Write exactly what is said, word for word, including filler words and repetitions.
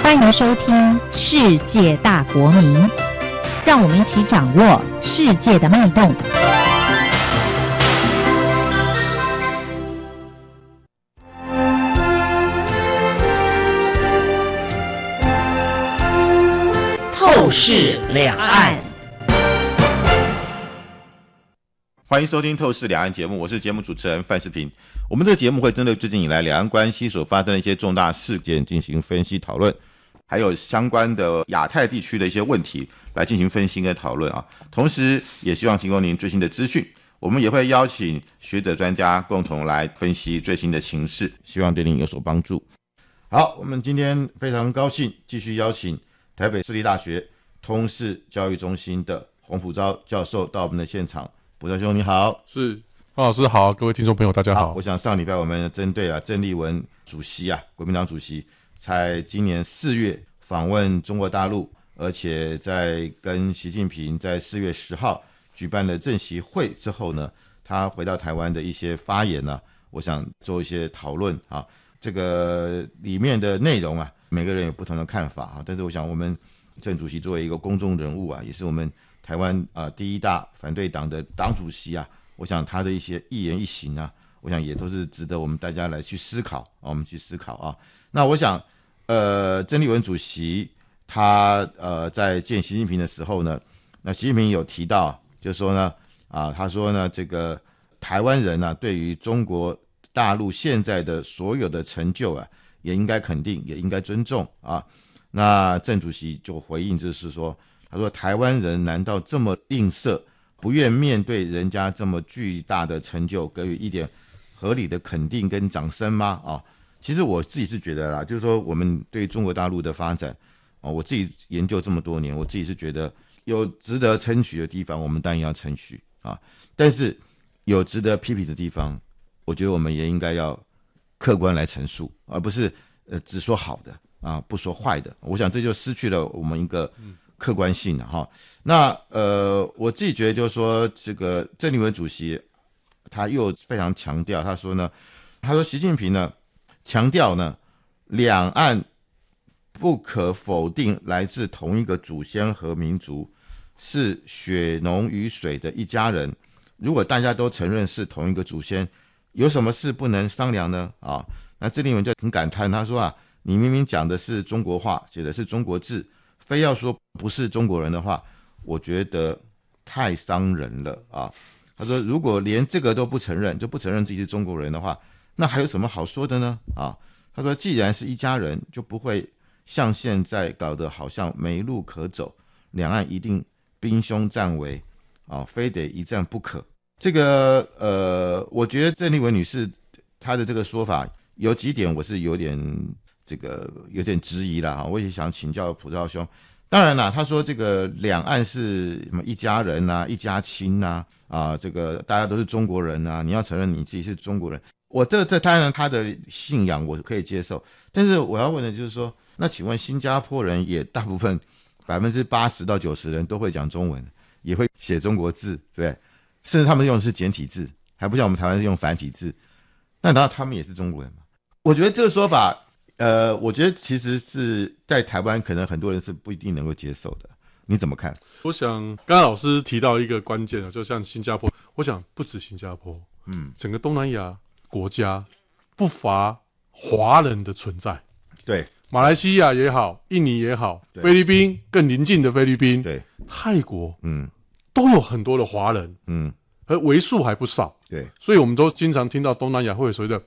欢迎收听《世界大国民》，让我们一起掌握世界的脉动。透视两岸， 欢迎收听《透视两岸》节目，我是节目主持人范世平。我们这个节目会针对最近以来两岸关系所发生的一些重大事件进行分析讨论，还有相关的亚太地区的一些问题来进行分析跟讨论啊。同时，也希望提供您最新的资讯。我们也会邀请学者专家共同来分析最新的情势，希望对您有所帮助。好，我们今天非常高兴继续邀请台北市立大学通识教育中心的洪普昭教授到我们的现场。普昭兄你好。 是，方老师好，各位听众朋友大家好。 好，我想上礼拜我们针对啊郑丽文主席啊，国民党主席，在今年四月访问中国大陆，而且在跟习近平在四月十号举办了政协会之后呢，他回到台湾的一些发言呢、啊，我想做一些讨论啊。这个里面的内容啊，每个人有不同的看法啊，但是我想我们郑主席作为一个公众人物啊，也是我们台湾啊第一大反对党的党主席啊，我想他的一些一言一行啊，我想也都是值得我们大家来去思考啊，我们去思考啊。那我想，呃，郑丽文主席他呃在见习近平的时候呢，那习近平有提到，就说呢啊，他说呢这个台湾人呢、啊、对于中国大陆现在的所有的成就啊，也应该肯定，也应该尊重啊。那郑主席就回应，就是说，他说台湾人难道这么吝啬，不愿面对人家这么巨大的成就，给予一点合理的肯定跟掌声吗？啊，其实我自己是觉得啦，就是说我们对中国大陆的发展，啊，我自己研究这么多年，我自己是觉得有值得称许的地方，我们当然要称许啊，但是有值得批评的地方，我觉得我们也应该要客观来陈述，而不是呃只说好的啊，不说坏的。我想这就失去了我们一个客观性了哈。那呃，我自己觉得就是说，这个郑丽文主席他又非常强调，他说呢，他说习近平呢强调呢，两岸不可否定来自同一个祖先和民族，是血浓于水的一家人。如果大家都承认是同一个祖先，有什么事不能商量呢？啊，那郑丽文就很感叹，他说啊，你明明讲的是中国话，写的是中国字，非要说不是中国人的话，我觉得太伤人了啊。他说，如果连这个都不承认，就不承认自己是中国人的话，那还有什么好说的呢？啊，他说，既然是一家人，就不会像现在搞得好像没路可走，两岸一定兵凶战危啊，非得一战不可。这个呃，我觉得郑丽文女士她的这个说法有几点我是有点这个有点质疑啦，我也想请教普昭兄。当然啦，他说这个两岸是什么一家人啊，一家亲啊，啊，这个大家都是中国人啊，你要承认你自己是中国人。我这这当然他的信仰我可以接受，但是我要问的就是说，那请问新加坡人也大部分百分之八十到九十人都会讲中文，也会写中国字，对不对？甚至他们用的是简体字，还不像我们台湾是用繁体字。那难道他们也是中国人吗？我觉得这个说法，呃，我觉得其实是在台湾可能很多人是不一定能够接受的。你怎么看？ 我想刚刚老师提到一个关键啊，就像新加坡，我想不止新加坡，嗯，整个东南亚国家不乏华人的存在。 对， 马来西亚也好，印尼也好，菲律宾更邻近的菲律宾， 对， 泰国， 嗯， 都有很多的华人，嗯，而为数还不少。 对， 所以我们都经常听到东南亚会有所谓的